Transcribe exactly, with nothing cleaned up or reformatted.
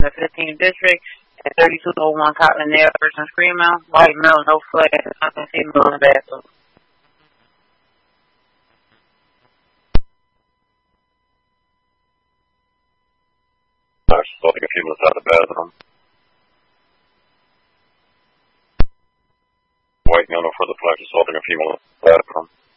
the fifteenth District at thirty-two oh one Cotton Nail, person screaming, white male, no flag, nothing female in the bathroom. Assaulting a female inside the bathroom. White male, no further flash, assaulting a female in the bathroom.